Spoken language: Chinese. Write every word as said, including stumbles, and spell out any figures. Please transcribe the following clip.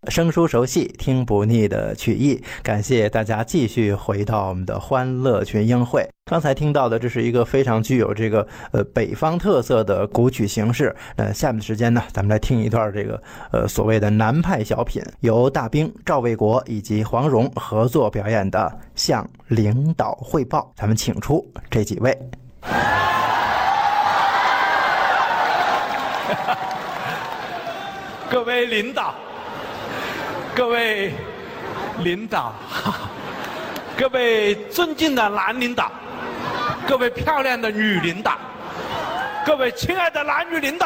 生疏熟悉听不腻的曲艺。感谢大家继续回到我们的欢乐群英会。刚才听到的这是一个非常具有这个呃北方特色的古曲形式。呃，下面的时间呢，咱们来听一段这个呃所谓的南派小品，由大兵、赵卫国以及黄蓉合作表演的《向领导汇报》。咱们请出这几位。 各位领导，各位领导，各位尊敬的男领导，各位漂亮的女领导，各位亲爱的男女领导。